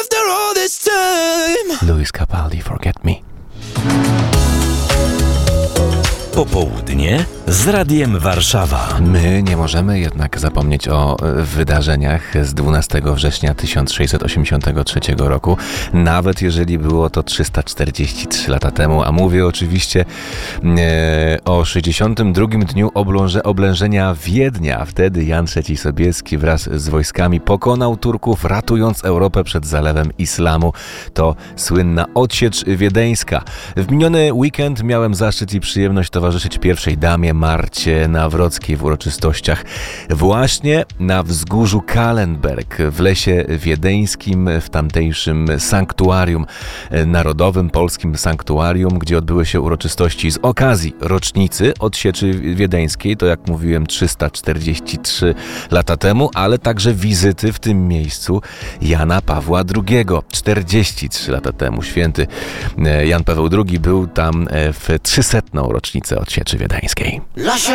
Luis Capaldi, Forget Me. Popołudnie z Radiem Warszawa. My nie możemy jednak zapomnieć o wydarzeniach z 12 września 1683 roku, nawet jeżeli było to 343 lata temu, a mówię oczywiście o 62. dniu oblężenia Wiednia. Wtedy Jan III Sobieski wraz z wojskami pokonał Turków, ratując Europę przed zalewem islamu. To słynna odsiecz wiedeńska. W miniony weekend miałem zaszczyt i przyjemność towarzyszyć pierwszej damie Marcie Nawrockiej w uroczystościach właśnie na wzgórzu Kahlenberg w lesie wiedeńskim, w tamtejszym sanktuarium narodowym, polskim sanktuarium, gdzie odbyły się uroczystości z okazji rocznicy odsieczy wiedeńskiej, to jak mówiłem 343 lata temu, ale także wizyty w tym miejscu Jana Pawła II 43 lata temu. Święty Jan Paweł II był tam w 300. rocznicę odsieczy wiedeńskiej.